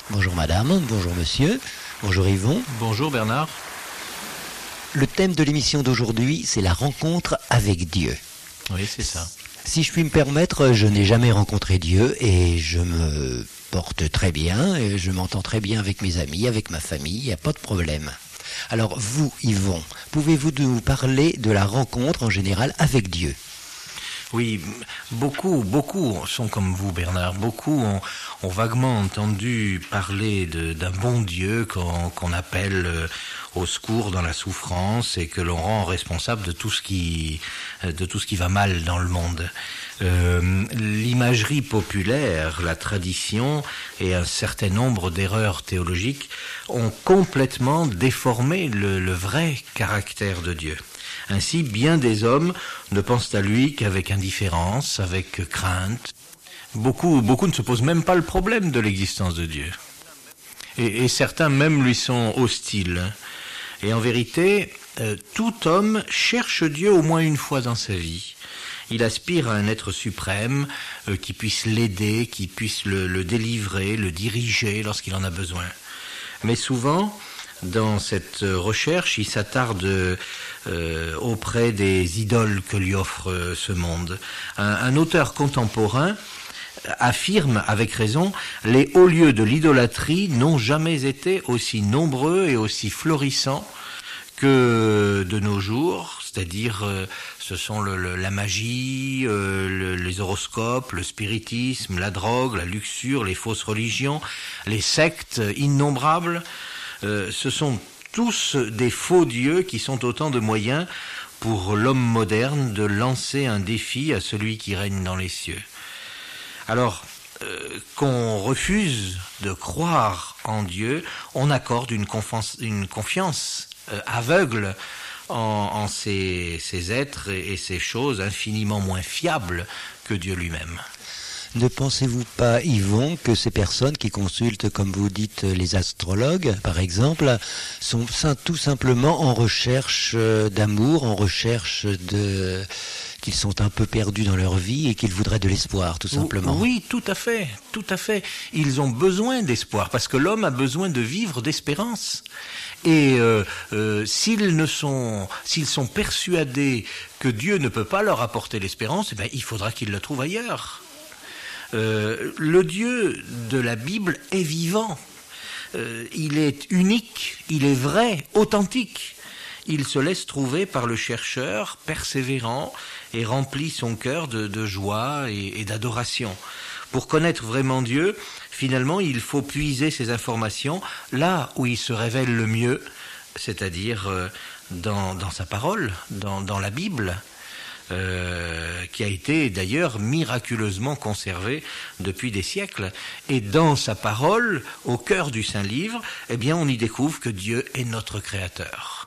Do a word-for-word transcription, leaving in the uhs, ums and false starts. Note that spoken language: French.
Bonjour madame, bonjour monsieur, bonjour Yvon. Bonjour Bernard. Le thème de l'émission d'aujourd'hui, c'est la rencontre avec Dieu. Oui, c'est ça. Si je puis me permettre, je n'ai jamais rencontré Dieu et je me porte très bien, et je m'entends très bien avec mes amis, avec ma famille, il n'y a pas de problème. Alors vous, Yvon, pouvez-vous nous parler de la rencontre en général avec Dieu ? Oui, beaucoup, beaucoup sont comme vous Bernard, beaucoup ont, ont vaguement entendu parler de, d'un bon Dieu qu'on, qu'on appelle euh, au secours dans la souffrance et que l'on rend responsable de tout ce qui, de tout ce qui va mal dans le monde. Euh, l'imagerie populaire, la tradition et un certain nombre d'erreurs théologiques ont complètement déformé le, le vrai caractère de Dieu. Ainsi, bien des hommes ne pensent à lui qu'avec indifférence, avec crainte. Beaucoup, beaucoup ne se posent même pas le problème de l'existence de Dieu. Et, et certains même lui sont hostiles. Et en vérité, euh, tout homme cherche Dieu au moins une fois dans sa vie. Il aspire à un être suprême euh, qui puisse l'aider, qui puisse le, le délivrer, le diriger lorsqu'il en a besoin. Mais souvent, dans cette recherche, il s'attarde euh, auprès des idoles que lui offre euh, ce monde. Un, un auteur contemporain affirme avec raison, les hauts lieux de l'idolâtrie n'ont jamais été aussi nombreux et aussi florissants que de nos jours, c'est-à-dire euh, ce sont le, le, la magie, euh, le, les horoscopes, le spiritisme, la drogue, la luxure, les fausses religions, les sectes innombrables. Euh, ce sont tous des faux dieux qui sont autant de moyens pour l'homme moderne de lancer un défi à celui qui règne dans les cieux. Alors, euh, qu'on refuse de croire en Dieu, on accorde une, confiance, une confiance euh, aveugle en, en ces, ces êtres et, et ces choses infiniment moins fiables que Dieu lui-même. Ne pensez-vous pas, Yvon, que ces personnes qui consultent, comme vous dites, les astrologues, par exemple, sont tout simplement en recherche d'amour, en recherche de... qu'ils sont un peu perdus dans leur vie et qu'ils voudraient de l'espoir, tout simplement. Oui, tout à fait, tout à fait. Ils ont besoin d'espoir, parce que l'homme a besoin de vivre d'espérance. Et euh, euh, s'ils ne sont, s'ils sont persuadés que Dieu ne peut pas leur apporter l'espérance, eh bien, il faudra qu'ils le trouvent ailleurs. Euh, le Dieu de la Bible est vivant. Euh, il est unique, il est vrai, authentique. Il se laisse trouver par le chercheur persévérant et remplit son cœur de, de joie et, et d'adoration. Pour connaître vraiment Dieu, finalement, il faut puiser ses informations là où il se révèle le mieux, c'est-à-dire euh, dans, dans sa parole, dans, dans la Bible, euh, qui a été d'ailleurs miraculeusement conservée depuis des siècles. Et dans sa parole, au cœur du Saint-Livre, eh bien, on y découvre que Dieu est notre Créateur.